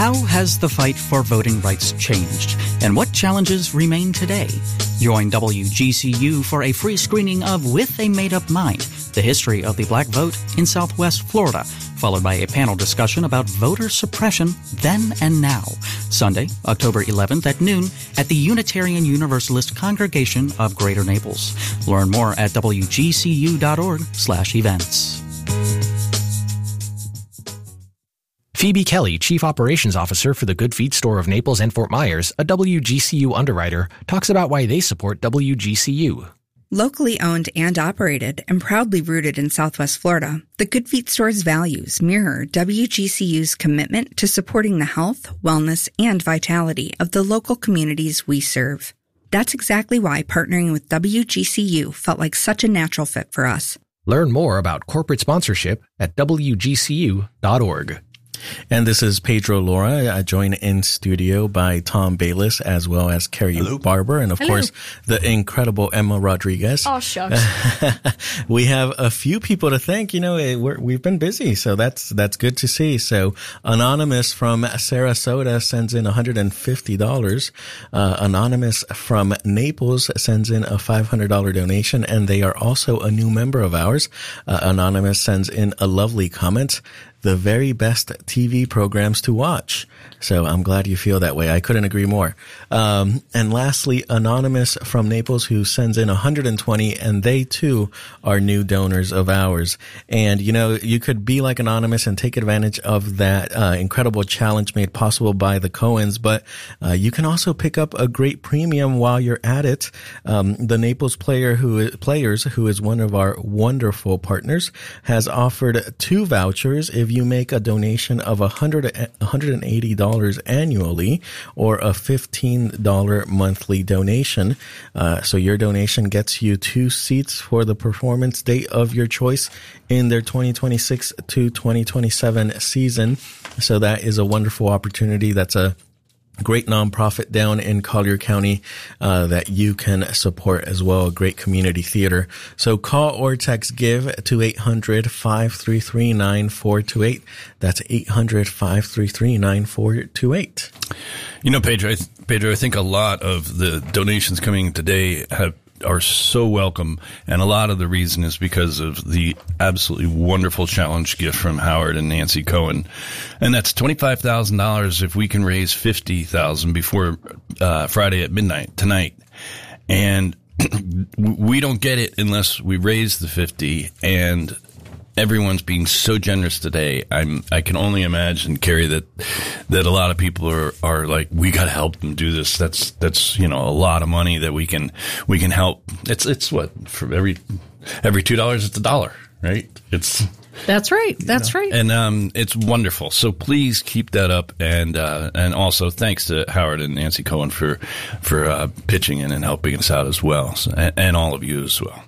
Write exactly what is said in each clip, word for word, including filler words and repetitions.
How has the fight for voting rights changed, and what challenges remain today? Join W G C U for a free screening of With a Made-Up Mind, the history of the black vote in Southwest Florida, followed by a panel discussion about voter suppression then and now. Sunday, October eleventh at noon at the Unitarian Universalist Congregation of Greater Naples. Learn more at W G C U dot org slash events. Phoebe Kelly, Chief Operations Officer for the Good Feet store of Naples and Fort Myers, a W G C U underwriter, talks about why they support W G C U. Locally owned and operated and proudly rooted in Southwest Florida, the Good Feet store's values mirror W G C U's commitment to supporting the health, wellness, and vitality of the local communities we serve. That's exactly why partnering with W G C U felt like such a natural fit for us. Learn more about corporate sponsorship at W G C U dot org. And this is Pedro Laura, uh, joined in studio by Tom Bayless as well as Carrie Hello. Barber, and of Hello. course the incredible Emma Rodriguez. Oh, shucks. We have a few people to thank. You know, we're, we've been busy, so that's that's good to see. So Anonymous from Sarasota sends in one hundred fifty dollars. Uh, Anonymous from Naples sends in a five hundred dollars donation, and they are also a new member of ours. Uh, Anonymous sends in a lovely comment. The very best T V programs to watch. So I'm glad you feel that way. I couldn't agree more. Um, and lastly, Anonymous from Naples, who sends in one hundred twenty, and they too are new donors of ours. And you know, you could be like Anonymous and take advantage of that uh, incredible challenge made possible by the Cohens, but uh, you can also pick up a great premium while you're at it. Um, the Naples player who players, who is one of our wonderful partners, has offered two vouchers if you make a donation of one hundred, one hundred eighty dollars annually or a fifteen dollars monthly donation. Uh, so your donation gets you two seats for the performance date of your choice in their twenty twenty-six to twenty twenty-seven season. So that is a wonderful opportunity. That's a great nonprofit down in Collier County uh, that you can support as well. A great community theater. So call or text GIVE to eight hundred, five three three, nine four two eight. That's eight hundred, five three three, nine four two eight. You know, Pedro, I th- Pedro, I think a lot of the donations coming today have are so welcome, and a lot of the reason is because of the absolutely wonderful challenge gift from Howard and Nancy Cohen, and that's twenty-five thousand dollars if we can raise fifty thousand dollars before uh, Friday at midnight tonight, and we don't get it unless we raise the fifty, and everyone's being so generous today. I'm, I can only imagine, Carrie, that, that a lot of people are, are like, we got to help them do this. That's, that's, you know, a lot of money that we can, we can help. It's, it's what, for every, every two dollars, it's a dollar, right? It's, That's right. That's you know, right. And, um, it's wonderful. So please keep that up. And, uh, and also thanks to Howard and Nancy Cohen for, for, uh, pitching in and helping us out as well. So, and, and all of you as well.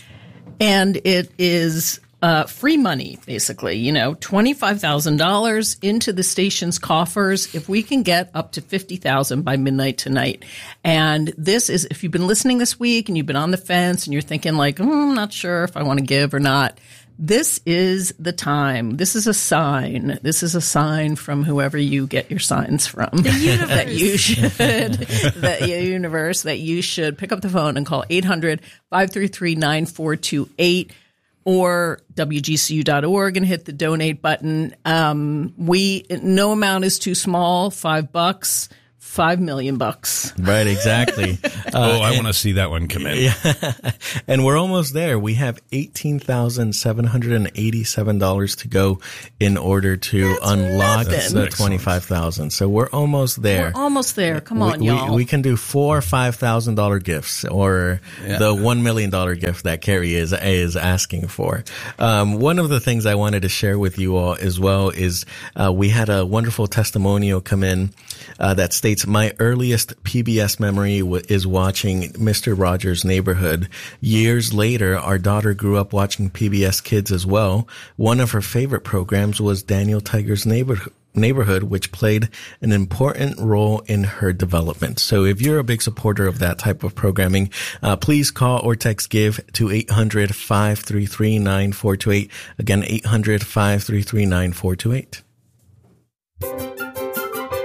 And it is, Uh, free money, basically, you know, twenty-five thousand dollars into the station's coffers if we can get up to fifty thousand dollars by midnight tonight. And this is, if you've been listening this week and you've been on the fence and you're thinking like, oh, I'm not sure if I want to give or not, this is the time. This is a sign. This is a sign from whoever you get your signs from. The universe. that you should, the universe, that you should pick up the phone and call eight hundred, five three three, nine four two eight. Or W G C U dot org and hit the donate button. Um, we, no amount is too small. Five bucks, five million bucks. Right, exactly. Uh, oh, I want to see that one come in. Yeah. And we're almost there. We have eighteen thousand seven hundred eighty-seven dollars to go in order to That's unlock nothing. the twenty-five thousand dollars. So we're almost there. We're almost there. Come on, we, y'all. We, we can do four five thousand dollars gifts, or yeah. the one million dollars gift that Carrie is, is asking for. Um, one of the things I wanted to share with you all as well is uh, we had a wonderful testimonial come in uh, that states, my earliest P B S memory w- is watching Mister Rogers' Neighborhood. Years later, our daughter grew up watching P B S Kids as well. One of her favorite programs was Daniel Tiger's Neighborhood. Neighborhood, which played an important role in her development. So if you're a big supporter of that type of programming, uh, please call or text GIVE to eight hundred, five three three, nine four two eight. Again, eight hundred, five three three, nine four two eight.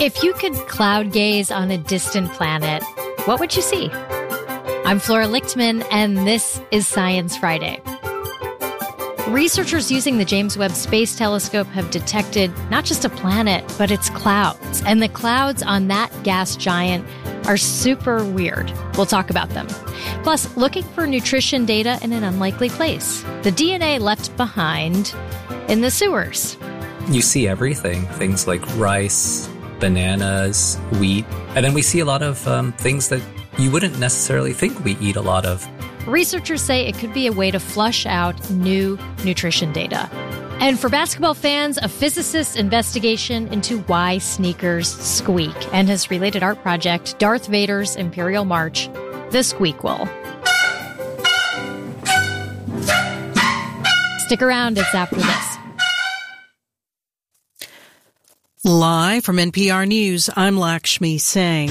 If you could cloud gaze on a distant planet, what would you see? I'm Flora Lichtman, and this is Science Friday. Researchers using the James Webb Space Telescope have detected not just a planet, but its clouds. And the clouds on that gas giant are super weird. We'll talk about them. Plus, looking for nutrition data in an unlikely place. The D N A left behind in the sewers. You see everything, things like rice, bananas, wheat, and then we see a lot of um, things that you wouldn't necessarily think we eat a lot of. Researchers say it could be a way to flush out new nutrition data. And for basketball fans, a physicist's investigation into why sneakers squeak and his related art project, Darth Vader's Imperial March, The Squeakquel. Stick around, it's after this. Live from N P R News, I'm Lakshmi Singh.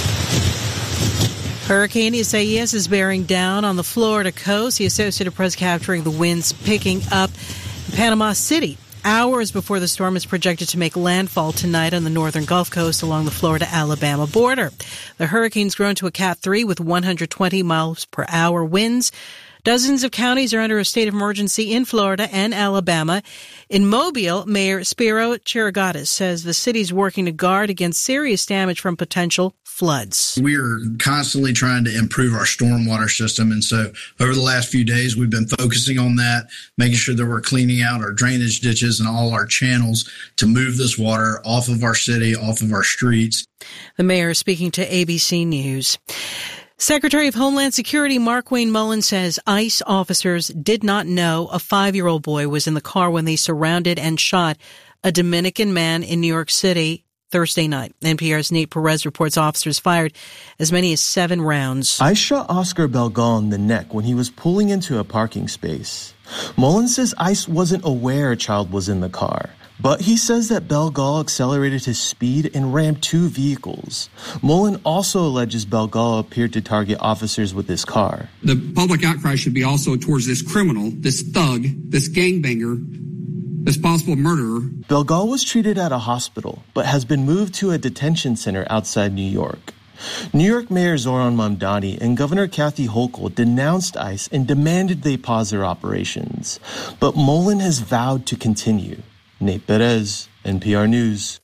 Hurricane Isaias is bearing down on the Florida coast. The Associated Press capturing the winds picking up in Panama City. Hours before the storm is projected to make landfall tonight on the northern Gulf Coast along the Florida-Alabama border. The hurricane's grown to a Cat three with one hundred twenty miles per hour winds. Dozens of counties are under a state of emergency in Florida and Alabama. In Mobile, Mayor Spiro Chirigatis says the city's working to guard against serious damage from potential floods. We are constantly trying to improve our stormwater system. And so over the last few days, we've been focusing on that, making sure that we're cleaning out our drainage ditches and all our channels to move this water off of our city, off of our streets. The mayor speaking to A B C News. Secretary of Homeland Security Mark Wayne Mullen says ICE officers did not know a five-year-old boy was in the car when they surrounded and shot a Dominican man in New York City Thursday night. N P R's Nate Perez reports officers fired as many as seven rounds. ICE shot Oscar Belgal in the neck when he was pulling into a parking space. Mullen says ICE wasn't aware a child was in the car. But he says that Belgal accelerated his speed and rammed two vehicles. Mullen also alleges Belgal appeared to target officers with his car. The public outcry should be also towards this criminal, this thug, this gangbanger, this possible murderer. Belgal was treated at a hospital, but has been moved to a detention center outside New York. New York Mayor Zoran Mamdani and Governor Kathy Hochul denounced ICE and demanded they pause their operations. But Mullen has vowed to continue. Nate Perez, N P R News.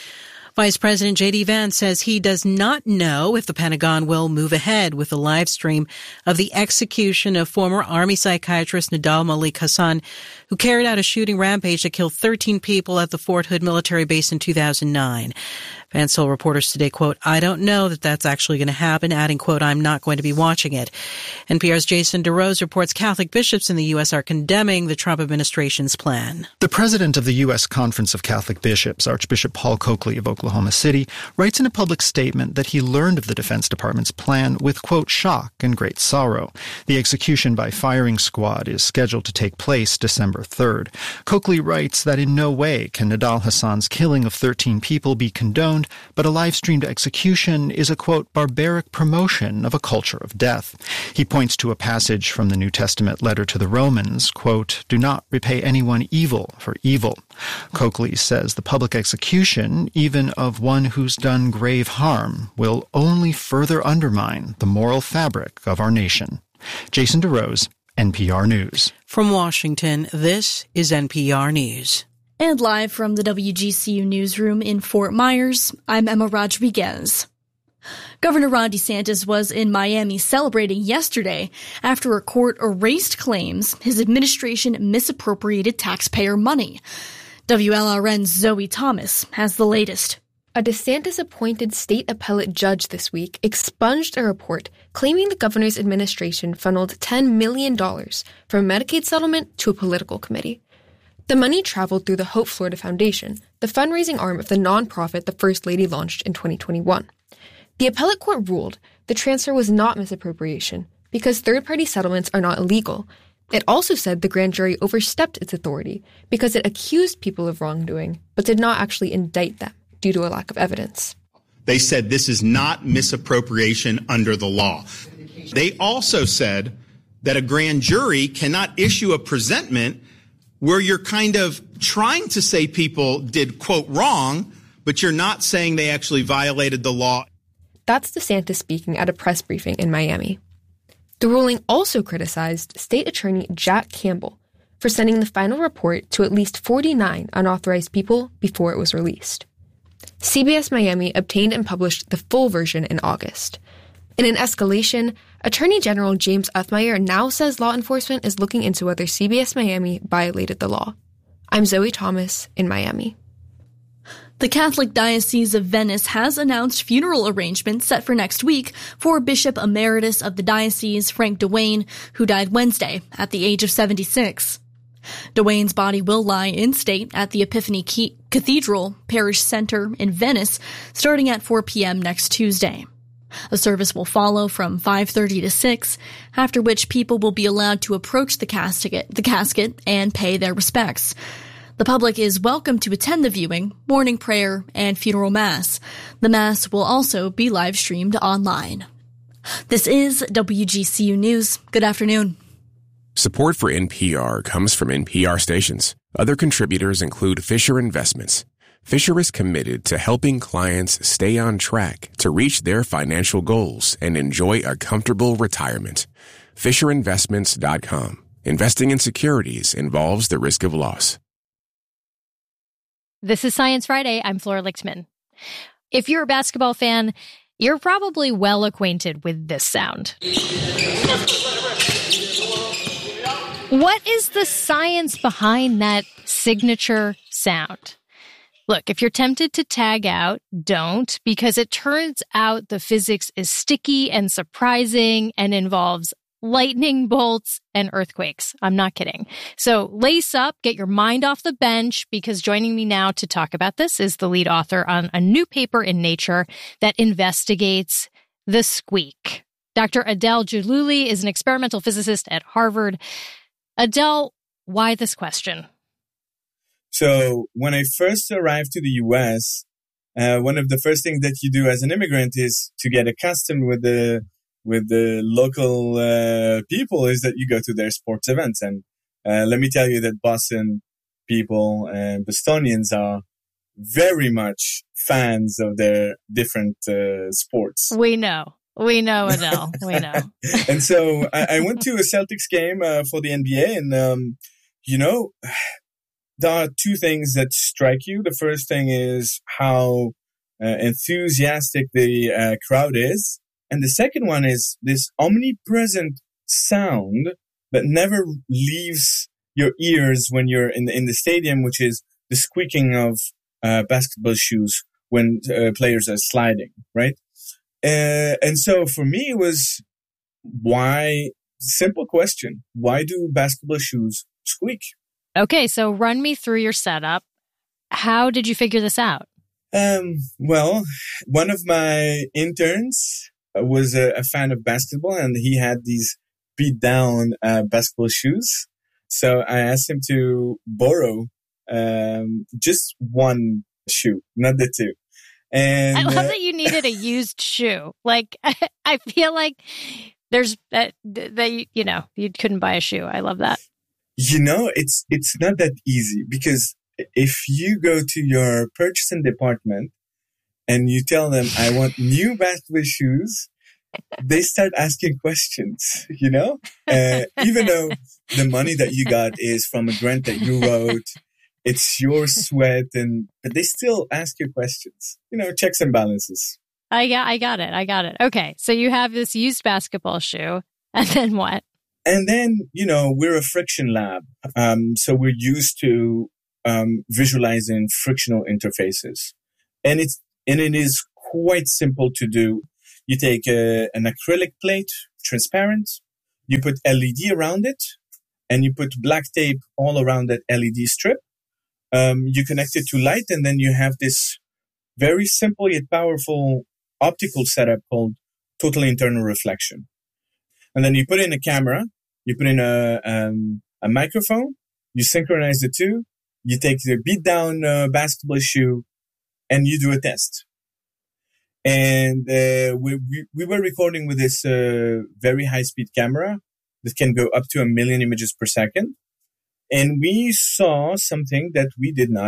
Vice President J D. Vance says he does not know if the Pentagon will move ahead with the live stream of the execution of former Army psychiatrist Nidal Malik Hasan, who carried out a shooting rampage that killed thirteen people at the Fort Hood military base in two thousand nine. Vance told reporters today, quote, I don't know that that's actually going to happen, adding, quote, I'm not going to be watching it. N P R's Jason DeRose reports Catholic bishops in the U S are condemning the Trump administration's plan. The president of the U S Conference of Catholic Bishops, Archbishop Paul Coakley of Oklahoma City, writes in a public statement that he learned of the Defense Department's plan with, quote, shock and great sorrow. The execution by firing squad is scheduled to take place December third. Coakley writes that in no way can Nidal Hasan's killing of thirteen people be condoned, but a live-streamed execution is a, quote, barbaric promotion of a culture of death. He points to a passage from the New Testament letter to the Romans, quote, do not repay anyone evil for evil. Coakley says the public execution, even of one who's done grave harm, will only further undermine the moral fabric of our nation. Jason DeRose, N P R News. From Washington, this is N P R News. And live from the W G C U newsroom in Fort Myers, I'm Emma Rodriguez. Governor Ron DeSantis was in Miami celebrating yesterday after a court erased claims his administration misappropriated taxpayer money. W L R N's Zoe Thomas has the latest. A DeSantis-appointed state appellate judge this week expunged a report claiming the governor's administration funneled ten million dollars from a Medicaid settlement to a political committee. The money traveled through the Hope Florida Foundation, the fundraising arm of the nonprofit the First Lady launched in twenty twenty-one. The appellate court ruled the transfer was not misappropriation because third-party settlements are not illegal. It also said the grand jury overstepped its authority because it accused people of wrongdoing but did not actually indict them due to a lack of evidence. They said this is not misappropriation under the law. They also said that a grand jury cannot issue a presentment where you're kind of trying to say people did, quote, wrong, but you're not saying they actually violated the law. That's DeSantis speaking at a press briefing in Miami. The ruling also criticized State Attorney Jack Campbell for sending the final report to at least forty-nine unauthorized people before it was released. C B S Miami obtained and published the full version in August. In an escalation, Attorney General James Othmeyer now says law enforcement is looking into whether C B S Miami violated the law. I'm Zoe Thomas in Miami. The Catholic Diocese of Venice has announced funeral arrangements set for next week for Bishop Emeritus of the diocese, Frank DeWayne, who died Wednesday at the age of seventy-six. DeWayne's body will lie in state at the Epiphany Cathedral Parish Center in Venice starting at four p.m. next Tuesday. A service will follow from five thirty to six, after which people will be allowed to approach the casket, the casket and pay their respects. The public is welcome to attend the viewing, morning prayer, and funeral mass. The mass will also be live streamed online. This is W G C U News. Good afternoon. Support for N P R comes from N P R stations. Other contributors include Fisher Investments. Fisher is committed to helping clients stay on track to reach their financial goals and enjoy a comfortable retirement. Fisher Investments dot com. Investing in securities involves the risk of loss. This is Science Friday. I'm Flora Lichtman. If you're a basketball fan, you're probably well acquainted with this sound. What is the science behind that signature sound? Look, if you're tempted to tag out, don't, because it turns out the physics is sticky and surprising and involves lightning bolts and earthquakes. I'm not kidding. So lace up, get your mind off the bench, because joining me now to talk about this is the lead author on a new paper in Nature that investigates the squeak. Doctor Adele Jallouli is an experimental physicist at Harvard. Adele, why this question? So when I first arrived to the U S, uh, one of the first things that you do as an immigrant is to get accustomed with the with the local uh, people is that you go to their sports events. And uh, let me tell you that Boston people and Bostonians are very much fans of their different uh, sports. We know. We know, Adele. We know. And so I, I went to a Celtics game uh, for the N B A. And, um, you know, there are two things that strike you. The first thing is how uh, enthusiastic the uh, crowd is. And the second one is this omnipresent sound that never leaves your ears when you're in the, in the stadium, which is the squeaking of uh, basketball shoes when uh, players are sliding, right? Uh, and so for me, it was why, simple question, why do basketball shoes squeak? Okay, so run me through your setup. How did you figure this out? Um, well, one of my interns was a, a fan of basketball, and he had these beat down uh, basketball shoes. So I asked him to borrow um, just one shoe, not the two. And I love uh, that you needed a used shoe. Like, I feel like there's that, that, you know, you couldn't buy a shoe. I love that. You know, it's, it's not that easy, because if you go to your purchasing department and you tell them, I want new basketball shoes, they start asking questions, you know? Uh, even though the money that you got is from a grant that you wrote, it's your sweat, and but they still ask you questions. You know, checks and balances. I got, I got it. I got it. Okay, so you have this used basketball shoe, and then what? And then, you know, we're a friction lab. Um, so we're used to um, visualizing frictional interfaces. And it's and it is quite simple to do. You take a, an acrylic plate, transparent. You put L E D around it, and you put black tape all around that L E D strip. Um, you connect it to light, and then you have this very simple yet powerful optical setup called total internal reflection. And then you put in a camera, you put in a, um, a microphone, you synchronize the two, you take the beat down uh, basketball shoe, and you do a test. And uh, we, we we were recording with this uh, very high speed camera that can go up to a million images per second. And we saw something that we did not